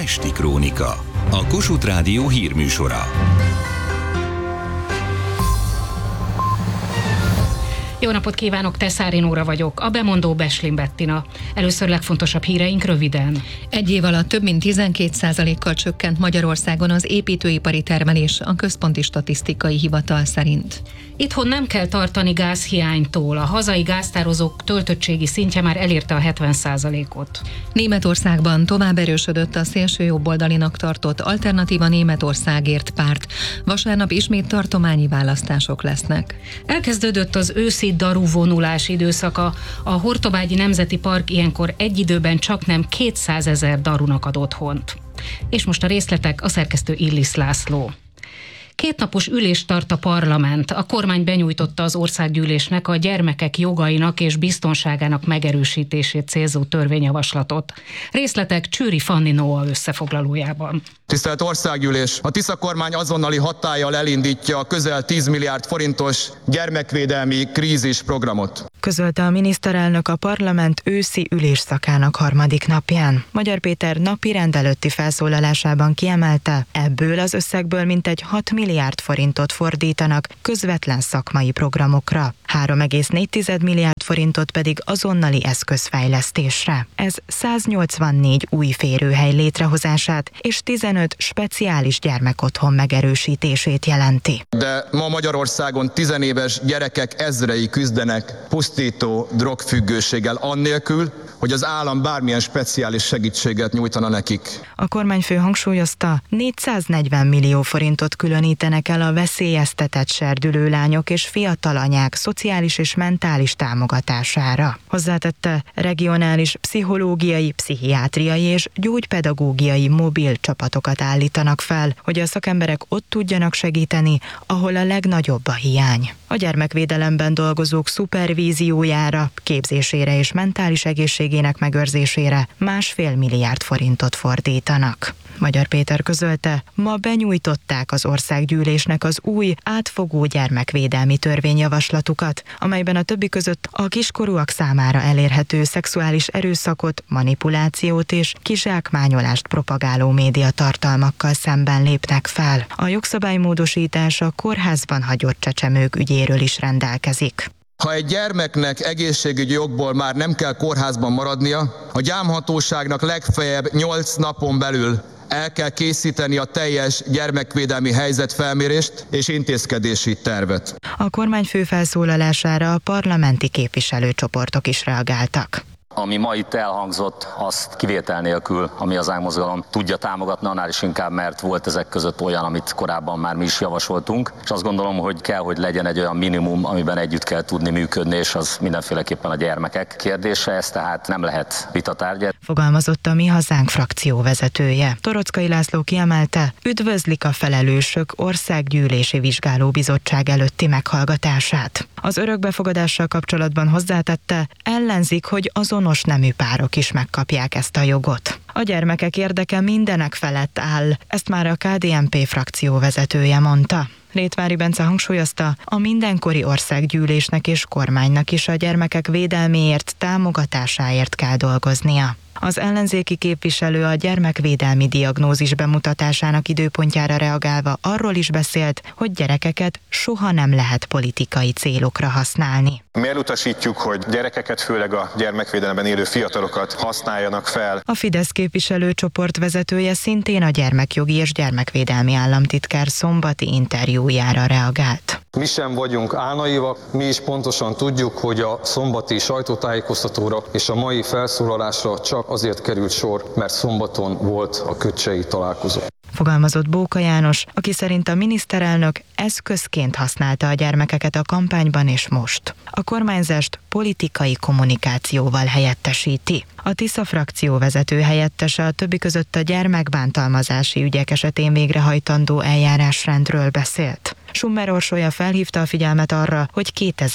Pesti Krónika, a Kossuth Rádió hírműsora. Jó napot kívánok, Teszári Nóra vagyok, a bemondó Beslin Bettina. Először legfontosabb híreink röviden. Egy év alatt több mint 12%-kal csökkent Magyarországon az építőipari termelés, a Központi Statisztikai Hivatal szerint. Itthon nem kell tartani gázhiánytól, a hazai gáztározók töltöttségi szintje már elérte a 70%-ot. Németországban tovább erősödött a szélsőjobboldalinak tartott Alternatíva Németországért párt. Vasárnap ismét tartományi választások lesznek. Elkezdődött az őszi daruvonulás időszaka. A Hortobágyi Nemzeti Park ilyenkor egy időben csaknem 200 000 darunak ad otthont. És most a részletek, a szerkesztő Illis László. Kétnapos ülést tart a parlament. A kormány benyújtotta az országgyűlésnek a gyermekek jogainak és biztonságának megerősítését célzó törvényjavaslatot. Részletek Csőri Fanni Noa összefoglalójában. Tisztelt Országgyűlés! A Tisza kormány azonnali hatállyal elindítja a közel 10 milliárd forintos gyermekvédelmi krízisprogramot. Közölte a miniszterelnök a parlament őszi ülésszakának harmadik napján. Magyar Péter napirend előtti felszólalásában kiemelte, ebből az összegből mintegy 6 milliárd forintot fordítanak közvetlen szakmai programokra, 3,4 milliárd forintot pedig azonnali eszközfejlesztésre. Ez 184 új férőhely létrehozását és 15 speciális gyermekotthon megerősítését jelenti. De ma Magyarországon tizenéves gyerekek ezrei küzdenek pusztító drogfüggőséggel annélkül, hogy az állam bármilyen speciális segítséget nyújtana nekik. A kormányfő hangsúlyozta, 440 millió forintot különítenek el a veszélyeztetett serdülőlányok és fiatal anyák szociális és mentális támogatására. Hozzátette, regionális pszichológiai, pszichiátriai és gyógypedagógiai mobil csapatokat állítanak fel, hogy a szakemberek ott tudjanak segíteni, ahol a legnagyobb a hiány. A gyermekvédelemben dolgozók szupervíziójára, képzésére és mentális egészségének megőrzésére 1,5 milliárd forintot fordítanak. Magyar Péter közölte, ma benyújtották az országgyűlésnek az új, átfogó gyermekvédelmi törvényjavaslatukat, amelyben a többi között a kiskorúak számára elérhető szexuális erőszakot, manipulációt és kizsákmányolást propagáló médiatartalmakkal szemben lépnek fel. A jogszabálymódosítás a kórházban hagyott csecsemők ügyéről is rendelkezik. Ha egy gyermeknek egészségügyi okból már nem kell kórházban maradnia, a gyámhatóságnak legfeljebb 8 napon belül el kell készíteni a teljes gyermekvédelmi helyzetfelmérést és intézkedési tervet. A kormányfő felszólalására a parlamenti képviselőcsoportok is reagáltak. Ami ma itt elhangzott, azt kivétel nélkül a Mi Hazánk mozgalom tudja támogatni, annál is inkább, mert volt ezek között olyan, amit korábban már mi is javasoltunk, és azt gondolom, hogy kell, hogy legyen egy olyan minimum, amiben együtt kell tudni működni, és az mindenféleképpen a gyermekek kérdése, ez tehát nem lehet vitatárgya. Fogalmazott a Mi Hazánk frakció vezetője. Toroczkai László kiemelte, üdvözlik a felelősök országgyűlési vizsgálóbizottság előtti meghallgatását. Az örökbefogadással kapcsolatban hozzátette, ellenzik, hogy azonos nemű párok is megkapják ezt a jogot. A gyermekek érdeke mindenek felett áll, ezt már a KDNP frakció vezetője mondta. Rétvári Bence hangsúlyozta, a mindenkori országgyűlésnek és kormánynak is a gyermekek védelméért, támogatásáért kell dolgoznia. Az ellenzéki képviselő a gyermekvédelmi diagnózis bemutatásának időpontjára reagálva arról is beszélt, hogy gyerekeket soha nem lehet politikai célokra használni. Mi elutasítjuk, hogy gyerekeket, főleg a gyermekvédelemben élő fiatalokat használjanak fel. A Fidesz képviselőcsoport vezetője szintén a gyermekjogi és gyermekvédelmi államtitkár szombati interjújára reagált. Mi sem vagyunk álnaivak, mi is pontosan tudjuk, hogy a szombati sajtótájékoztatóra és a mai felszólalásra csak azért került sor, mert szombaton volt a köcsei találkozó. Fogalmazott Bóka János, aki szerint a miniszterelnök eszközként használta a gyermekeket a kampányban és most. A kormányzást politikai kommunikációval helyettesíti. A Tisza frakció vezető helyettese a többi között a gyermekbántalmazási ügyek esetén végrehajtandó eljárásrendről beszélt. Summer Orsolya felhívta a figyelmet arra, hogy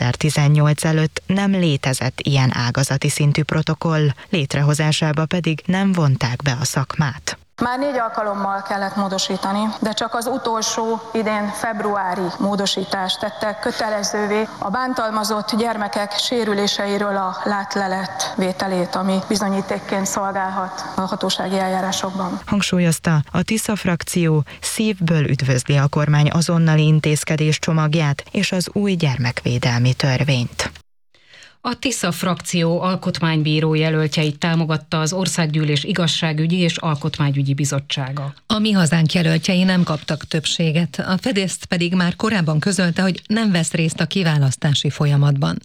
2018 előtt nem létezett ilyen ágazati szintű protokoll, létrehozásába pedig nem vonták be a szakmát. Már 4 alkalommal kellett módosítani, de csak az utolsó idén februári módosítást tette kötelezővé a bántalmazott gyermekek sérüléseiről a látlelet vételét, ami bizonyítékként szolgálhat a hatósági eljárásokban. Hangsúlyozta, a Tisza frakció szívből üdvözli a kormány azonnali intézkedés csomagját és az új gyermekvédelmi törvényt. A Tisza frakció alkotmánybíró jelöltjeit támogatta az Országgyűlés Igazságügyi és Alkotmányügyi Bizottsága. A Mi Hazánk jelöltjei nem kaptak többséget, a Fidesz pedig már korábban közölte, hogy nem vesz részt a kiválasztási folyamatban.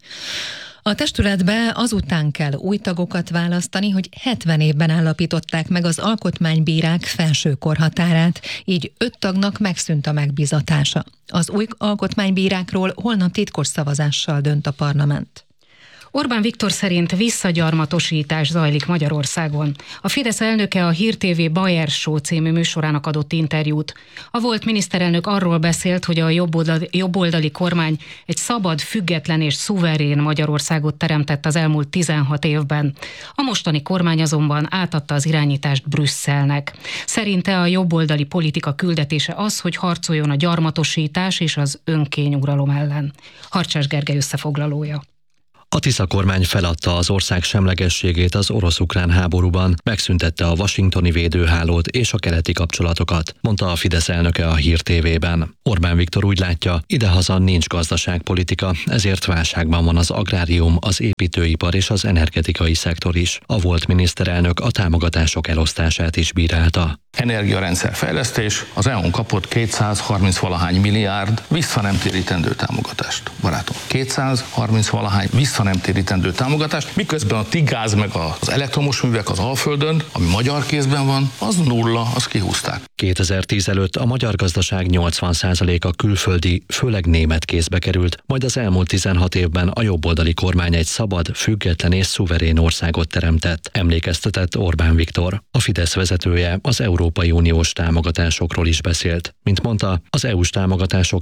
A testületbe azután kell új tagokat választani, hogy 70 évben állapították meg az alkotmánybírák felső korhatárát, így 5 tagnak megszűnt a megbízatása. Az új alkotmánybírákról holnap titkos szavazással dönt a parlament. Orbán Viktor szerint visszagyarmatosítás zajlik Magyarországon. A Fidesz elnöke a Hír TV Bayer Show című műsorának adott interjút. A volt miniszterelnök arról beszélt, hogy a jobboldali kormány egy szabad, független és szuverén Magyarországot teremtett az elmúlt 16 évben. A mostani kormány azonban átadta az irányítást Brüsszelnek. Szerinte a jobboldali politika küldetése az, hogy harcoljon a gyarmatosítás és az önkényuralom ellen. Harcsás Gergely összefoglalója. A Tisza kormány feladta az ország semlegességét az orosz-ukrán háborúban, megszüntette a washingtoni védőhálót és a keleti kapcsolatokat, mondta a Fidesz elnöke a Hír TV-ben. Orbán Viktor úgy látja, idehaza nincs gazdaságpolitika, ezért válságban van az agrárium, az építőipar és az energetikai szektor is. A volt miniszterelnök a támogatások elosztását is bírálta. Energiarendszer fejlesztés, az EU-n kapott 230-valahány milliárd visszanemtérítendő támogatást. Barátom, 230-valahány visszanemtérítendő támogatást, miközben a tigáz meg az elektromos művek az Alföldön, ami magyar kézben van, az nulla, azt kihúzták. 2010 előtt a magyar gazdaság 80%-a külföldi, főleg német kézbe került, majd az elmúlt 16 évben a jobboldali kormány egy szabad, független és szuverén országot teremtett, emlékeztetett Orbán Viktor. A Fidesz vezetője az Európai Uniós támogatásokról is beszélt. Mint mondta, az EU-s támogatások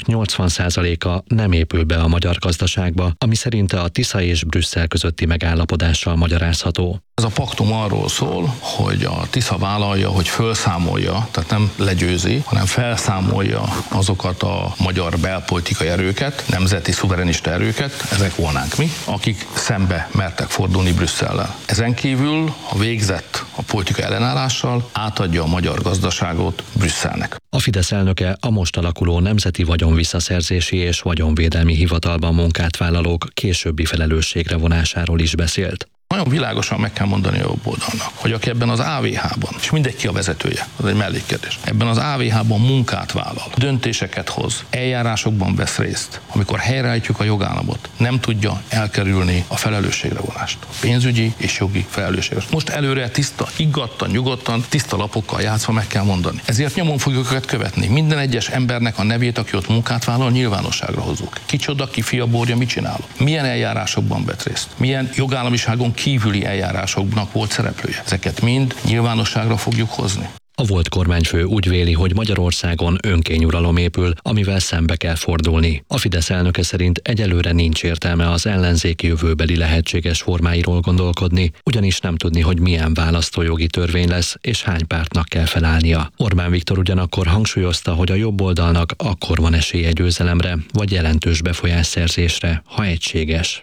80%-a nem épül be a magyar gazdaságba, ami szerinte a Tisza és Brüsszel közötti megállapodással magyarázható. Ez a paktum arról szól, hogy a Tisza vállalja, hogy felszámolja, tehát nem legyőzi, hanem felszámolja azokat a magyar belpolitikai erőket, nemzeti szuverenista erőket, ezek volnánk mi, akik szembe mertek fordulni Brüsszellel. Ezen kívül a végzett a politikai ellenállással átadja a magyar gazdaságot Brüsszelnek. A Fidesz elnöke a most alakuló Nemzeti Vagyonvisszaszerzési és Vagyonvédelmi Hivatalban munkát vállalók későbbi felelősségre vonásáról is beszélt. Nagyon világosan meg kell mondani a jobboldalnak, hogy aki ebben az AVH-ban, és mindegy ki a vezetője, az egy mellékkérdés, ebben az AVH-ban munkát vállal, döntéseket hoz, eljárásokban vesz részt, amikor helyreállítjuk a jogállamot, nem tudja elkerülni a felelősségre vonást. Pénzügyi és jogi felelősségre. Most előre tiszta, higgadtan, nyugodtan, tiszta lapokkal játszva meg kell mondani. Ezért nyomon fogjuk őket követni. Minden egyes embernek a nevét, aki ott munkát vállal, nyilvánosságra hozzuk. Kicsoda, ki fia borja, mit csinálok? Milyen eljárásokban vett részt? Milyen jogállamiságon kívüli eljárásoknak volt szereplője. Ezeket mind nyilvánosságra fogjuk hozni. A volt kormányfő úgy véli, hogy Magyarországon önkényuralom épül, amivel szembe kell fordulni. A Fidesz elnöke szerint egyelőre nincs értelme az ellenzék jövőbeli lehetséges formáiról gondolkodni, ugyanis nem tudni, hogy milyen választójogi törvény lesz és hány pártnak kell felállnia. Orbán Viktor ugyanakkor hangsúlyozta, hogy a jobb oldalnak akkor van esélye győzelemre vagy jelentős befolyásszerzésre, ha egységes.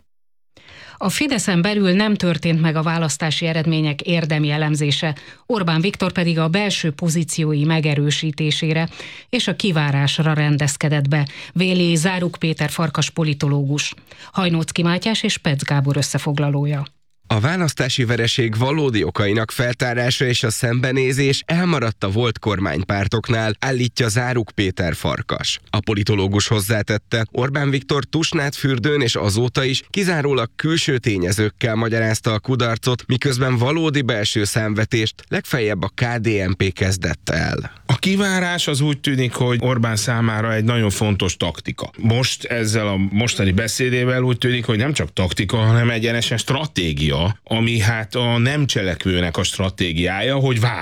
A Fideszen belül nem történt meg a választási eredmények érdemi elemzése, Orbán Viktor pedig a belső pozíciói megerősítésére és a kivárásra rendezkedett be, véli Záruk Péter Farkas politológus, Hajnóczky Mátyás és Pecz Gábor összefoglalója. A választási vereség valódi okainak feltárása és a szembenézés elmaradt a volt kormánypártoknál, állítja Záruk Péter Farkas. A politológus hozzátette, Orbán Viktor Tusnádfürdőn és azóta is kizárólag külső tényezőkkel magyarázta a kudarcot, miközben valódi belső számvetést legfeljebb a KDNP kezdett el. A kivárás az úgy tűnik, hogy Orbán számára egy nagyon fontos taktika. Most ezzel a mostani beszédével úgy tűnik, hogy nem csak taktika, hanem egyenesen stratégia, ami hát a nem cselekvőnek a stratégiája, hogy várok.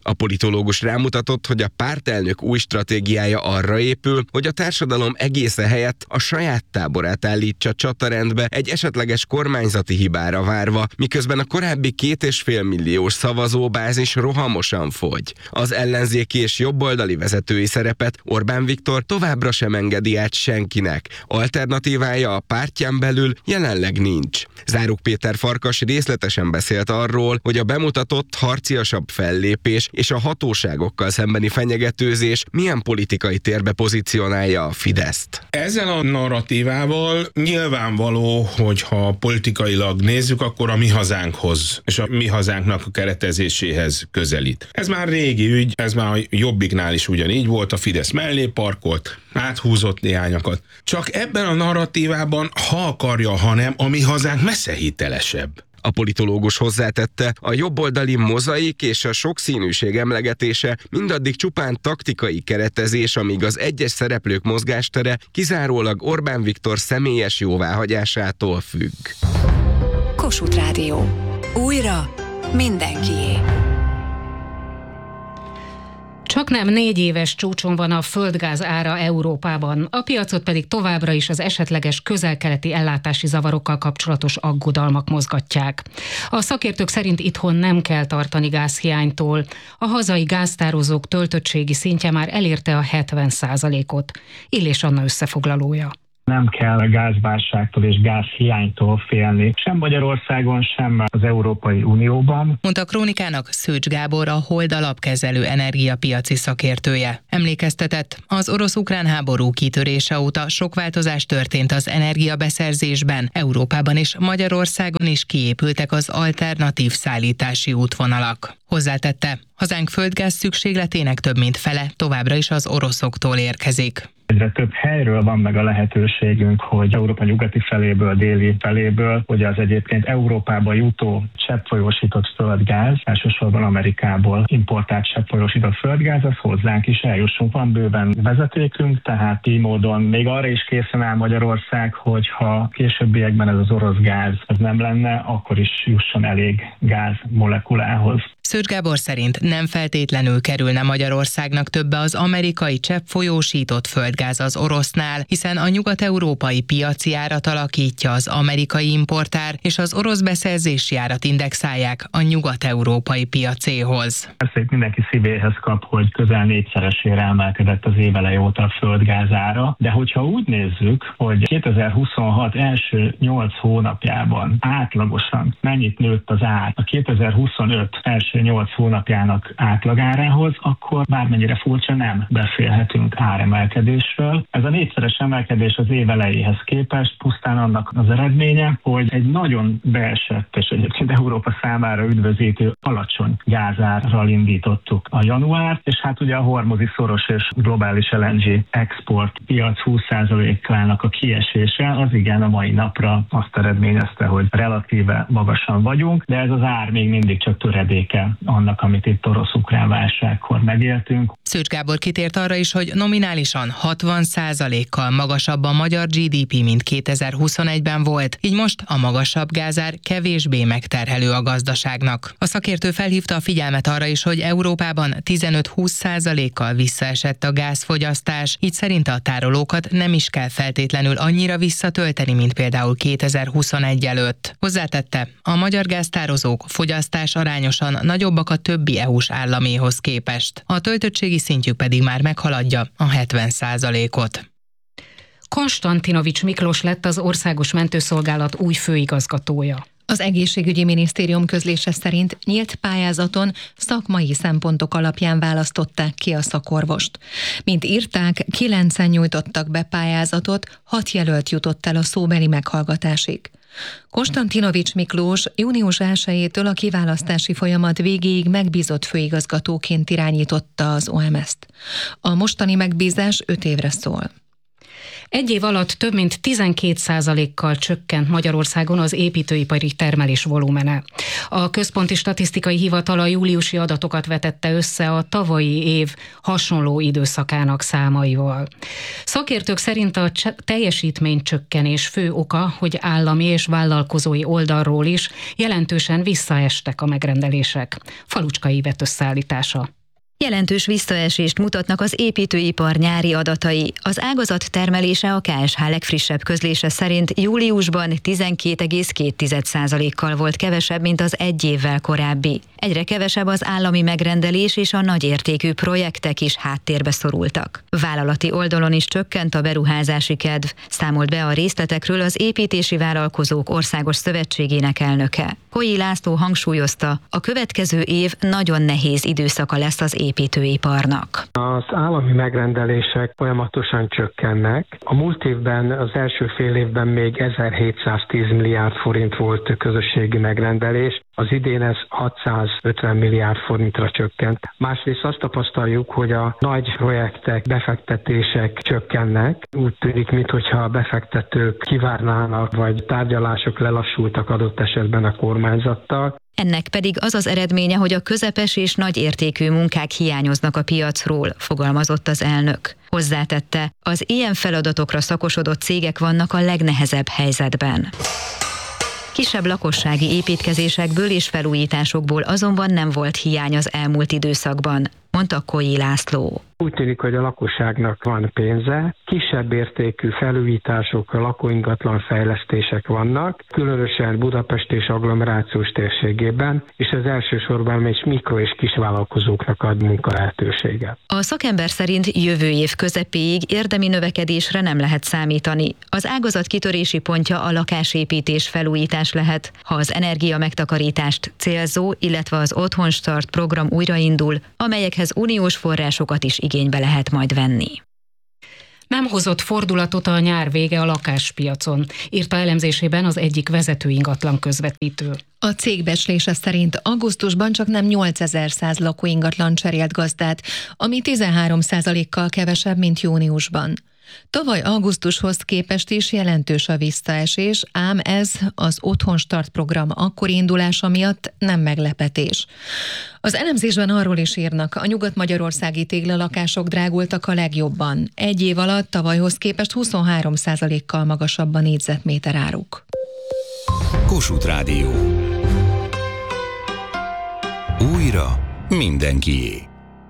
A politológus rámutatott, hogy a pártelnök új stratégiája arra épül, hogy a társadalom egésze helyett a saját táborát állítsa csatarendbe egy esetleges kormányzati hibára várva, miközben a korábbi 2,5 milliós szavazóbázis rohamosan fogy. Az ellenzéki és jobboldali vezetői szerepet Orbán Viktor továbbra sem engedi át senkinek. Alternatívája a pártján belül jelenleg nincs. Záruk Péter Farkas részletesen beszélt arról, hogy a bemutatott harciasabb fellépés és a hatóságokkal szembeni fenyegetőzés milyen politikai térbe pozícionálja a Fideszt. Ezzel a narratívával nyilvánvaló, hogyha politikailag nézzük, akkor a mi hazánkhoz és a mi hazánknak a keretezéséhez közelít. Ez már régi ügy, ez már a Jobbiknál is ugyanígy volt, a Fidesz mellé parkolt, áthúzott néhányakat. Csak ebben a narratívában, ha akarja, ha nem, a mi hazánk messze hitelesebb. A politológus hozzátette, a jobboldali mozaik és a sokszínűség emlegetése mindaddig csupán taktikai keretezés, amíg az egyes szereplők mozgástere kizárólag Orbán Viktor személyes jóváhagyásától függ. Kossuth Rádió. Újra mindenkié. Csaknem 4 éves csúcson van a földgáz ára Európában, a piacot pedig továbbra is az esetleges közel-keleti ellátási zavarokkal kapcsolatos aggodalmak mozgatják. A szakértők szerint itthon nem kell tartani gázhiánytól. A hazai gáztározók töltöttségi szintje már elérte a 70%-ot. Illés Anna összefoglalója. Nem kell a gázválságtól és gázhiánytól félni, sem Magyarországon, sem az Európai Unióban. Mondta Krónikának Szőcs Gábor, a Hold alapkezelő energiapiaci szakértője. Emlékeztetett, az orosz-ukrán háború kitörése óta sok változás történt az energiabeszerzésben. Európában és Magyarországon is kiépültek az alternatív szállítási útvonalak. Hozzátette, hazánk földgáz szükségletének több mint fele továbbra is az oroszoktól érkezik. Egyre több helyről van meg a lehetőségünk, hogy Európa nyugati feléből, déli feléből, hogy az egyébként Európába jutó cseppfolyósított földgáz, elsősorban Amerikából importált cseppfolyósított földgáz, az hozzánk is eljussunk. Van bőven vezetékünk, tehát így módon még arra is készen áll Magyarország, hogyha későbbiekben ez az orosz gáz ez nem lenne, akkor is jusson elég gáz molekulához. Szőcs Gábor szerint nem feltétlenül kerülne Magyarországnak többe az amerikai cseppfolyósított földgáz az orosznál, hiszen a nyugat-európai piaci árat alakítja az amerikai importár, és az orosz beszerzési árat indexálják a nyugat-európai piacéhoz. Ezt itt mindenki szívéhez kap, hogy közel 4-szeresére emelkedett az év eleje óta a földgáz ára, de hogyha úgy nézzük, hogy 2026 első 8 hónapjában átlagosan mennyit nőtt az ár a 2025 első 8 hónapjának átlagárához, akkor bármennyire furcsa nem beszélhetünk áremelkedésről. Ez a 4-szeres emelkedés az év elejéhez képest pusztán annak az eredménye, hogy egy nagyon beesett és egyébként Európa számára üdvözítő alacsony gázárral indítottuk a januárt, és hát ugye a hormuzi szoros és globális LNG export piac 20%-ának a kiesése az igen a mai napra azt eredményezte, hogy relatíve magasan vagyunk, de ez az ár még mindig csak töredéke annak, amit itt orosz-ukrán válságkor megéltünk. Szőcs Gábor kitért arra is, hogy nominálisan 60%-kal magasabb a magyar GDP, mint 2021-ben volt, így most a magasabb gázár kevésbé megterhelő a gazdaságnak. A szakértő felhívta a figyelmet arra is, hogy Európában 15-20%-kal visszaesett a gázfogyasztás, így szerint a tárolókat nem is kell feltétlenül annyira visszatölteni, mint például 2021 előtt. Hozzátette, a magyar gáztározók fogyasztás arányosan nagyobbak a többi EU-s államéhoz képest. A töltöttségi szintjük pedig már meghaladja a 70%-ot. Konstantinovics Miklós lett az Országos Mentőszolgálat új főigazgatója. Az egészségügyi minisztérium közlése szerint nyílt pályázaton szakmai szempontok alapján választották ki a szakorvost. Mint írták, 9-en nyújtottak be pályázatot, 6 jelölt jutott el a szóbeli meghallgatásig. Konstantinovics Miklós június 1-től a kiválasztási folyamat végéig megbízott főigazgatóként irányította az OMS-t. A mostani megbízás 5 évre szól. Egy év alatt több mint 12%-kal csökkent Magyarországon az építőipari termelés volumene. A Központi Statisztikai Hivatal a júliusi adatokat vetette össze a tavalyi év hasonló időszakának számaival. Szakértők szerint a teljesítménycsökkenés fő oka, hogy állami és vállalkozói oldalról is jelentősen visszaestek a megrendelések. Falucska Ivett összeállítása. Jelentős visszaesést mutatnak az építőipar nyári adatai. Az ágazat termelése a KSH legfrissebb közlése szerint júliusban 12,2%-kal volt kevesebb, mint az egy évvel korábbi. Egyre kevesebb az állami megrendelés, és a nagyértékű projektek is háttérbe szorultak. Vállalati oldalon is csökkent a beruházási kedv, számolt be a részletekről az Építési Vállalkozók Országos Szövetségének elnöke. Hoyi László hangsúlyozta, a következő év nagyon nehéz időszaka lesz az építőiparnak. Az állami megrendelések folyamatosan csökkennek. A múlt évben, az első fél évben még 1710 milliárd forint volt közösségi megrendelés, az idén ez 650 milliárd forintra csökkent. Másrészt azt tapasztaljuk, hogy a nagy projektek, befektetések csökkennek. Úgy tűnik, mintha a befektetők kivárnának, vagy tárgyalások lelassultak adott esetben a kormányzattal. Ennek pedig az az eredménye, hogy a közepes és nagy értékű munkák hiányoznak a piacról, fogalmazott az elnök. Hozzátette, az ilyen feladatokra szakosodott cégek vannak a legnehezebb helyzetben. Kisebb lakossági építkezésekből és felújításokból azonban nem volt hiány az elmúlt időszakban, mondta Hoyi László. Úgy tűnik, hogy a lakosságnak van pénze, kisebb értékű felújítások, lakóingatlan fejlesztések vannak, különösen Budapest és agglomerációs térségében, és ez elsősorban még mikro- és kisvállalkozóknak ad munkalehetőséget. A szakember szerint jövő év közepéig érdemi növekedésre nem lehet számítani. Az ágazat kitörési pontja a lakásépítés felújítás lehet, ha az energia megtakarítást célzó, illetve az Otthonstart program újraindul, amelyekhez uniós forrásokat is igénybe lehet majd venni. Nem hozott fordulatot a nyár vége a lakáspiacon, írta elemzésében az egyik vezető ingatlan közvetítő. A cég becslése szerint augusztusban csak nem 8100 lakóingatlan cserélt gazdát, ami 13%-kal kevesebb, mint júniusban. Tavaly augusztushoz képest is jelentős a visszaesés, ám ez az Otthonstart program akkori indulása miatt nem meglepetés. Az elemzésben arról is írnak, a nyugat-magyarországi téglalakások drágultak a legjobban. Egy év alatt tavalyhoz képest 23%-kal magasabb a négyzetméter áruk. Kossuth Rádió. Újra mindenkié.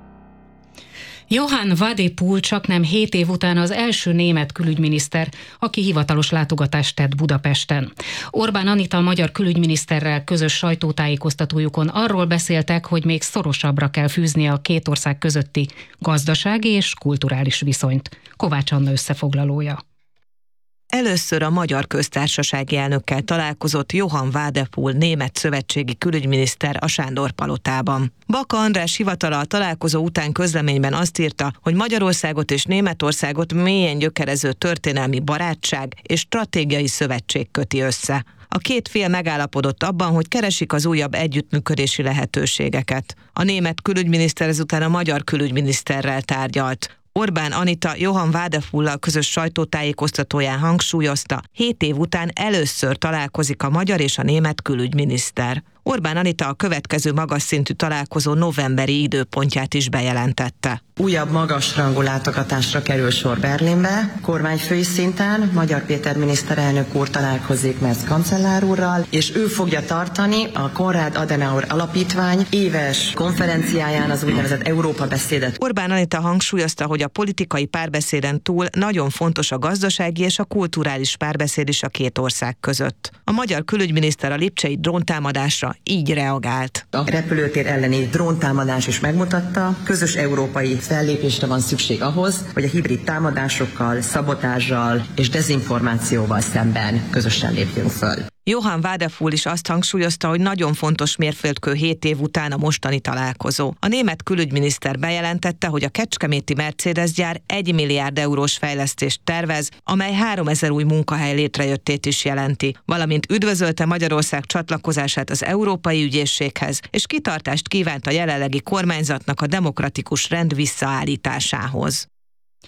Johann Wadepool csaknem 7 év után az első német külügyminiszter, aki hivatalos látogatást tett Budapesten. Orbán Anita magyar külügyminiszterrel közös sajtótájékoztatójukon arról beszéltek, hogy még szorosabbra kell fűzni a két ország közötti gazdasági és kulturális viszonyt. Kovács Anna összefoglalója. Először a Magyar Köztársasági elnökkel találkozott Johann Wadepool német szövetségi külügyminiszter a Sándor-palotában. Baka András hivatala a találkozó után közleményben azt írta, hogy Magyarországot és Németországot mélyen gyökerező történelmi barátság és stratégiai szövetség köti össze. A két fél megállapodott abban, hogy keresik az újabb együttműködési lehetőségeket. A német külügyminiszter ezután a magyar külügyminiszterrel tárgyalt. Orbán Anita Johann Wadepool-lal közös sajtótájékoztatóján hangsúlyozta, 7 év után először találkozik a magyar és a német külügyminiszter. Orbán Anita a következő magas szintű találkozó novemberi időpontját is bejelentette. Újabb magasrangú látogatásra kerül sor Berlinbe. Kormányfői szinten Magyar Péter miniszterelnök úr találkozik Merz kancellár úrral, és ő fogja tartani a Konrad Adenauer Alapítvány éves konferenciáján az úgynevezett Európa beszédet. Orbán Anita hangsúlyozta, hogy a politikai párbeszéden túl nagyon fontos a gazdasági és a kulturális párbeszéd is a két ország között. A magyar külügyminiszter a lipcsei dróntámadásra így reagált. A repülőtér elleni dróntámadás is megmutatta, közös európai fellépésre van szükség ahhoz, hogy a hibrid támadásokkal, szabotással és dezinformációval szemben közösen lépjünk föl. Johann Wadepool is azt hangsúlyozta, hogy nagyon fontos mérföldkő 7 év után a mostani találkozó. A német külügyminiszter bejelentette, hogy a kecskeméti Mercedes gyár 1 milliárd eurós fejlesztést tervez, amely 3000 új munkahely létrejöttét is jelenti, valamint üdvözölte Magyarország csatlakozását az Európai Ügyészséghez, és kitartást kívánt a jelenlegi kormányzatnak a demokratikus rend visszaállításához.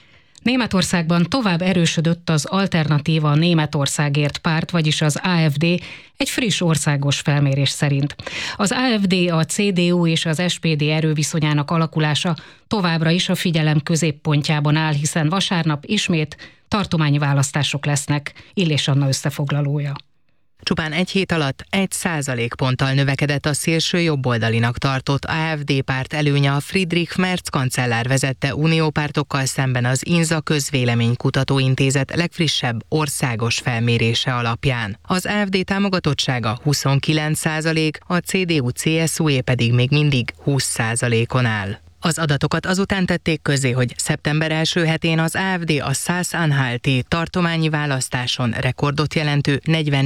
Németországban tovább erősödött az Alternatíva Németországért párt, vagyis az AfD, egy friss országos felmérés szerint. Az AfD, a CDU és az SPD erőviszonyának alakulása továbbra is a figyelem középpontjában áll, hiszen vasárnap ismét tartományi választások lesznek. Illés Anna összefoglalója. Csupán egy hét alatt 1%-ponttal növekedett a szélső jobboldalinak tartott AfD párt előnye a Friedrich Merz kancellár vezette uniópártokkal szemben az INZA Közvéleménykutató Intézet legfrissebb országos felmérése alapján. Az AfD támogatottsága 29%, a CDU-CSU-é pedig még mindig 20%-on áll. Az adatokat azután tették közzé, hogy szeptember első hetén az AfD a Szász-Anhalti tartományi választáson rekordot jelentő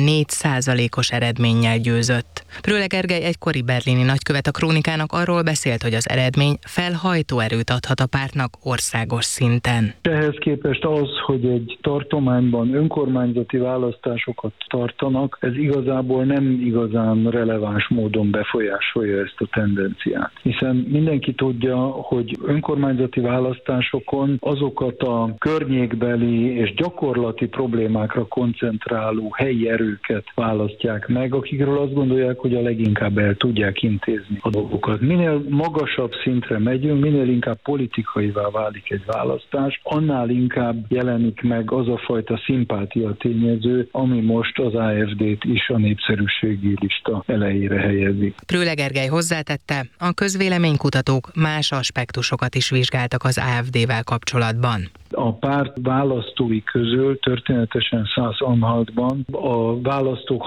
44%-os eredménnyel győzött. Pröle Gergely egykori berlini nagykövet a Krónikának arról beszélt, hogy az eredmény felhajtó erőt adhat a pártnak országos szinten. Ehhez képest az, hogy egy tartományban önkormányzati választásokat tartanak, ez igazából nem igazán releváns módon befolyásolja ezt a tendenciát. Hiszen mindenki tudja, hogy önkormányzati választásokon azokat a környékbeli és gyakorlati problémákra koncentráló helyi erőket választják meg, akikről azt gondolják, hogy a leginkább el tudják intézni a dolgokat. Minél magasabb szintre megyünk, minél inkább politikaivá válik egy választás, annál inkább jelenik meg az a fajta szimpátia tényező, ami most az AfD-t is a népszerűségi lista elejére helyezi. Pröle Gergely hozzátette, a közvéleménykutatók más aspektusokat is vizsgáltak az AfD-vel kapcsolatban. A párt választói közül történetesen Szász-Anhaltban a választók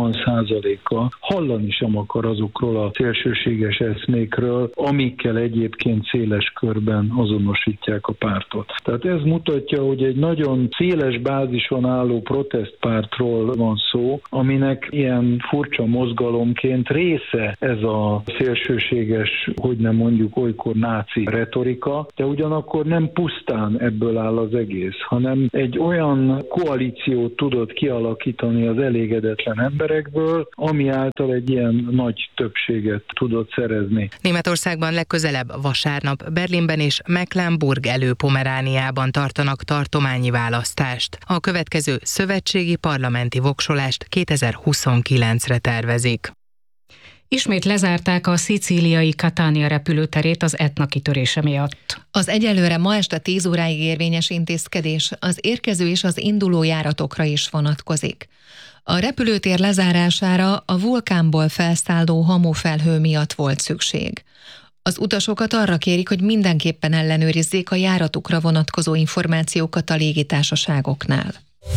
60%-a hallani sem akar azokról a szélsőséges eszmékről, amikkel egyébként széles körben azonosítják a pártot. Tehát ez mutatja, hogy egy nagyon széles bázison álló protestpártról van szó, aminek ilyen furcsa mozgalomként része ez a szélsőséges, hogy nem mondjuk olykor náci retorika, de ugyanakkor nem pusztán ebből áll az egész, hanem egy olyan koalíciót tudott kialakítani az elégedetlen emberekből, ami által egy ilyen nagy többséget tudott szerezni. Németországban legközelebb vasárnap Berlinben és Mecklenburg-Elő-Pomerániában tartanak tartományi választást. A következő szövetségi parlamenti voksolást 2029-re tervezik. Ismét lezárták a szicíliai Catania repülőterét az Etna kitörése miatt. Az egyelőre ma este 10 óráig érvényes intézkedés az érkező és az induló járatokra is vonatkozik. A repülőtér lezárására a vulkánból felszálló hamufelhő miatt volt szükség. Az utasokat arra kérik, hogy mindenképpen ellenőrizzék a járatukra vonatkozó információkat a légitársaságoknál.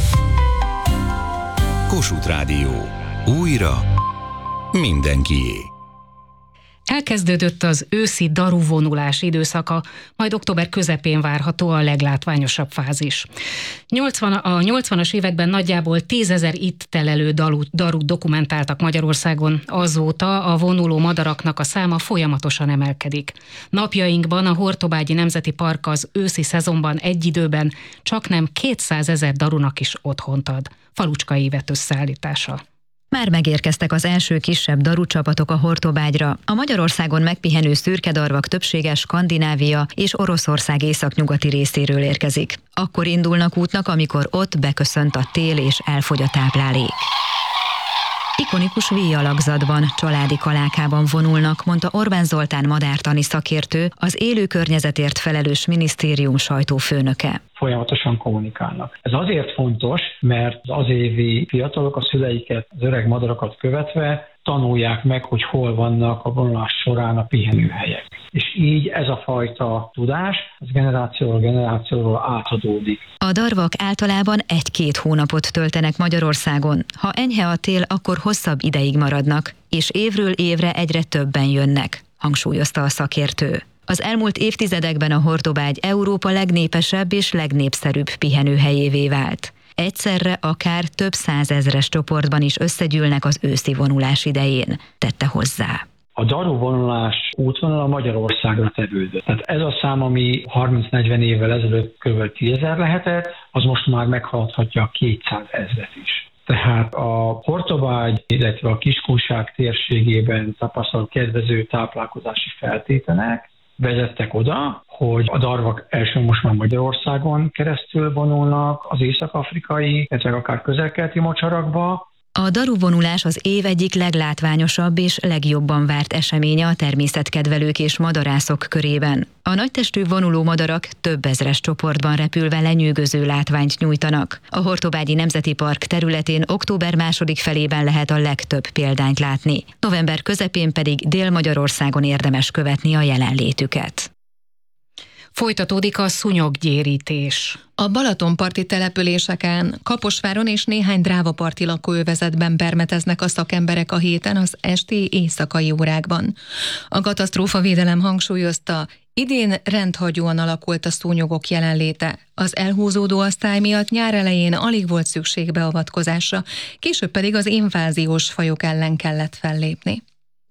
Kossuth Rádió. Újra mindenkié. Elkezdődött az őszi daruvonulás időszaka, majd október közepén várható a leglátványosabb fázis. A 80-as években nagyjából 10 000 itt telelő darut dokumentáltak Magyarországon, azóta a vonuló madaraknak a száma folyamatosan emelkedik. Napjainkban a Hortobágyi Nemzeti Park az őszi szezonban egy időben csaknem 200 000 darunak is otthont ad. Falucska Évet összeállítása. Már megérkeztek az első kisebb darucsapatok a Hortobágyra. A Magyarországon megpihenő szürkedarvak többsége Skandinávia és Oroszország északnyugati részéről érkezik. Akkor indulnak útnak, amikor ott beköszönt a tél és elfogy a táplálék. Ikonikus víjalakzatban, családi kalákában vonulnak, mondta Orbán Zoltán madártani szakértő, az élő környezetért felelős minisztérium sajtófőnöke. Folyamatosan kommunikálnak. Ez azért fontos, mert az évi fiatalok a szüleiket, az öreg madarakat követve tanulják meg, hogy hol vannak a vonulás során a pihenőhelyek. És így ez a fajta tudás, az generációról átadódik. A darvak általában 1-2 hónapot töltenek Magyarországon. Ha enyhe a tél, akkor hosszabb ideig maradnak, és évről évre egyre többen jönnek, hangsúlyozta a szakértő. Az elmúlt évtizedekben a Hortobágy Európa legnépesebb és legnépszerűbb pihenőhelyévé vált. Egyszerre akár több 100 000-es csoportban is összegyűlnek az őszi vonulás idején, tette hozzá. A daruvonulás útvonala Magyarországra tevődött. Tehát ez a szám, ami 30-40 évvel ezelőtt kb. 10 000 lehetett, az most már meghaladhatja a 200 000-et is. Tehát a Hortobágy, illetve a Kiskunság térségében tapasztalt kedvező táplálkozási feltételek vezettek oda, hogy a darvak első most már Magyarországon keresztül vonulnak az észak-afrikai, illetve akár közel-keleti mocsarakba. A daruvonulás az év egyik leglátványosabb és legjobban várt eseménye a természetkedvelők és madarászok körében. A nagytestű vonuló madarak több ezres csoportban repülve lenyűgöző látványt nyújtanak. A Hortobágyi Nemzeti Park területén október második felében lehet a legtöbb példányt látni. November közepén pedig Dél-Magyarországon érdemes követni a jelenlétüket. Folytatódik a szúnyoggyérítés. A balatonparti településeken, Kaposváron és néhány drávaparti lakóövezetben permeteznek a szakemberek a héten az esti éjszakai órákban. A katasztrófavédelem hangsúlyozta, idén rendhagyóan alakult a szúnyogok jelenléte. Az elhúzódó asztály miatt nyár elején alig volt szükség beavatkozásra, később pedig az inváziós fajok ellen kellett fellépni.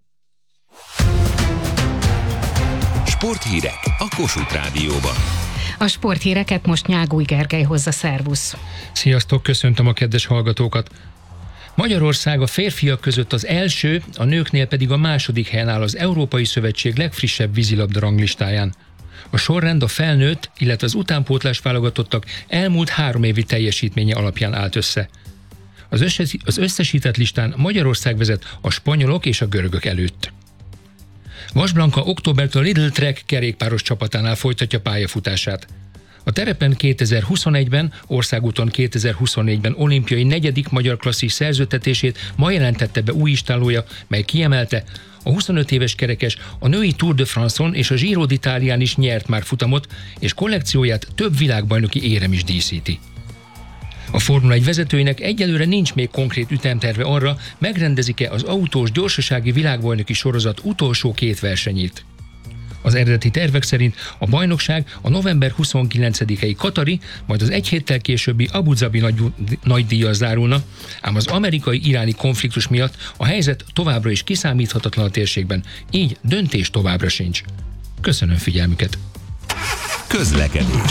Sporthírek a Kossuth Rádióban. A sporthíreket most Nyágúj Gergely hozza, szervusz. Sziasztok, köszöntöm a kedves hallgatókat. Magyarország a férfiak között az első, a nőknél pedig a második helyen áll az Európai Szövetség legfrissebb vízilabda ranglistáján. A sorrend a felnőtt, illetve az utánpótlás válogatottak elmúlt 3 évi teljesítménye alapján állt össze. Az összesített listán Magyarország vezet a spanyolok és a görögök előtt. Vas Blanka októbertől a Lidl Trek kerékpáros csapatánál folytatja pályafutását. A terepen 2021-ben, országúton 2024-ben olimpiai 4. magyar klasszis szerződtetését ma jelentette be új istállója, mely kiemelte, a 25 éves kerekes a női Tour de France-on és a Giro d'Italián is nyert már futamot, és kollekcióját több világbajnoki érem is díszíti. A Formula 1 vezetőinek egyelőre nincs még konkrét ütemterve arra, megrendezik-e az autós gyorsasági világbajnoki sorozat utolsó 2 versenyét. Az eredeti tervek szerint a bajnokság a november 29-i katari, majd az egy héttel későbbi Abu Dhabi nagydíjjal zárulna, ám az amerikai-iráni konfliktus miatt a helyzet továbbra is kiszámíthatatlan a térségben, így döntés továbbra sincs. Köszönöm figyelmüket! Közlekedés.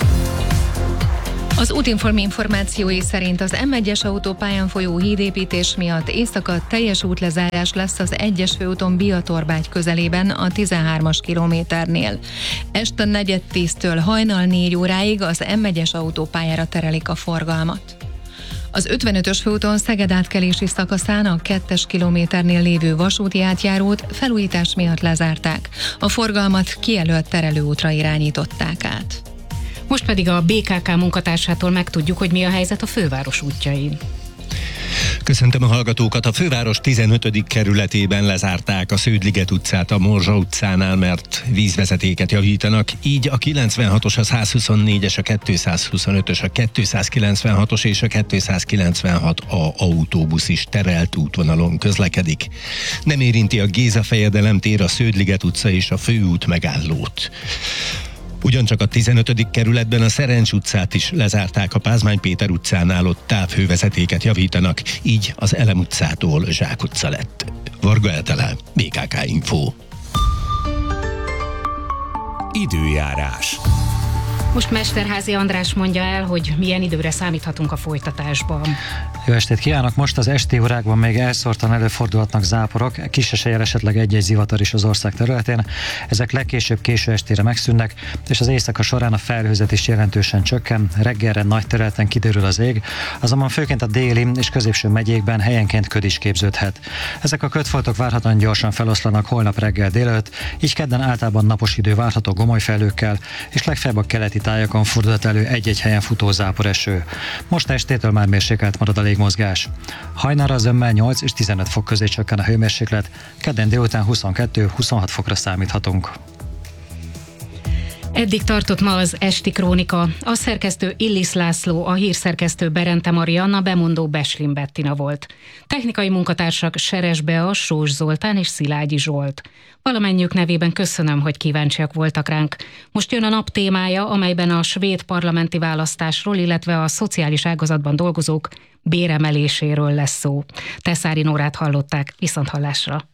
Az Útinform információi szerint az M1-es autópályán folyó hídépítés miatt éjszaka teljes útlezárás lesz az 1-es főúton Biatorbágy közelében a 13-as kilométernél. Este 4:10-től hajnal 4 óráig az M1-es autópályára terelik a forgalmat. Az 55-ös főúton Szeged átkelési szakaszán a 2-es kilométernél lévő vasúti átjárót felújítás miatt lezárták. A forgalmat kijelölt terelőútra irányították át. Most pedig a BKK munkatársától megtudjuk, hogy mi a helyzet a főváros útjain. Köszöntöm a hallgatókat! A főváros 15. kerületében lezárták a Sződliget utcát a Morzsa utcánál, mert vízvezetéket javítanak. Így a 96-os, a 124-es, a 225-ös, a 296-os és a 296A autóbusz is terelt útvonalon közlekedik. Nem érinti a Géza-fejedelem tér, a Sződliget utca és a főút megállót. Ugyancsak a 15. kerületben a Szerencs utcát is lezárták, a Pázmány Péter utcánál ott távhővezetéket javítanak, így az Elem utcától Zsák utca lett. Varga Etele, BKK Info. Időjárás. Most Mesterházi András mondja el, hogy milyen időre számíthatunk a folytatásban. Jó estét kívánok! Most az esti órákban még elszórtan előfordulhatnak záporok, kis eséllyel esetleg egy-egy zivatar is az ország területén. Ezek legkésőbb késő estére megszűnnek, és az éjszaka során a felhőzet is jelentősen csökken, reggelre nagy területen kiderül az ég, azonban főként a déli és középső megyékben helyenként köd is képződhet. Ezek a ködfoltok várhatóan gyorsan feloszlanak holnap reggel délelőtt, így kedden általában napos idő várható gomolyfelhőkkel, és legfeljebb a keleti tájakon fordulhat elő egy-egy helyen futó záporeső. Most estétől már mérsékelt marad a légmozgás. Hajnalra zömmel 8 és 15 fok közé csökken a hőmérséklet, kedden délután 22-26 fokra számíthatunk. Eddig tartott ma az esti krónika. A szerkesztő Illis László, a hírszerkesztő Berente Marianna, bemondó Beslin Bettina volt. Technikai munkatársak Seres Bea, Sós Zoltán és Szilágyi Zsolt. Valamennyiük nevében köszönöm, hogy kíváncsiak voltak ránk. Most jön a nap témája, amelyben a svéd parlamenti választásról, illetve a szociális ágazatban dolgozók béremeléséről lesz szó. Teszári Nórát hallották, viszonthallásra.